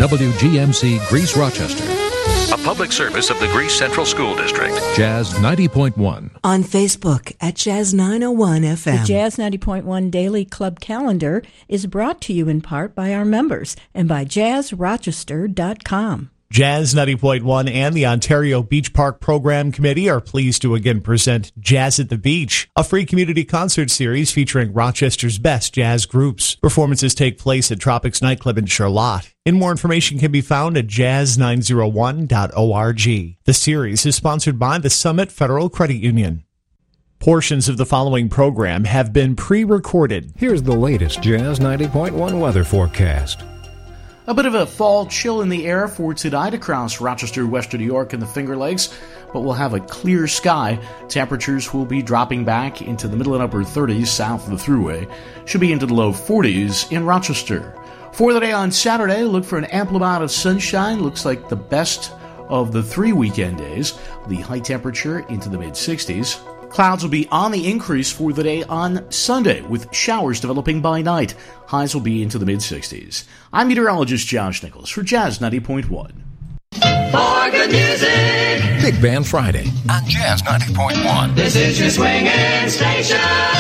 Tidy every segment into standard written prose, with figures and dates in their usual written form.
WGMC Greece Rochester. A public service of the Greece Central School District. Jazz 90.1. On Facebook at Jazz 901 FM. The Jazz 90.1 Daily Club Calendar is brought to you in part by our members and by jazzrochester.com. Jazz 90.1 and the Ontario Beach Park Program Committee are pleased to again present Jazz at the Beach, a free community concert series featuring Rochester's best jazz groups. Performances take place at Tropics Nightclub in Charlotte. And more information can be found at jazz901.org. The series is sponsored by the Summit Federal Credit Union. Portions of the following program have been pre-recorded. Here's the latest Jazz 90.1 weather forecast. A bit of a fall chill in the air for tonight across Rochester, Western New York, and the Finger Lakes, but we'll have a clear sky. Temperatures will be dropping back into the middle and upper 30s south of the Thruway. Should be into the low 40s in Rochester. For the day on Saturday, look for an ample amount of sunshine. Looks like the best of the 3 weekend days. The high temperature into the mid-60s. Clouds will be on the increase for the day on Sunday, with showers developing by night. Highs will be into the mid-60s. I'm meteorologist Josh Nichols for Jazz 90.1. For good music, Big Band Friday on Jazz 90.1. this is your swinging station.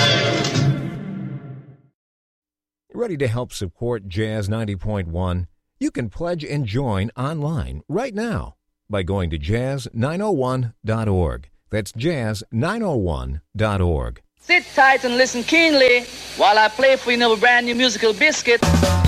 Ready to help support Jazz 90.1? You can pledge and join online right now by going to jazz901.org. That's jazz901.org. Sit tight and listen keenly while I play for you a brand new musical biscuit.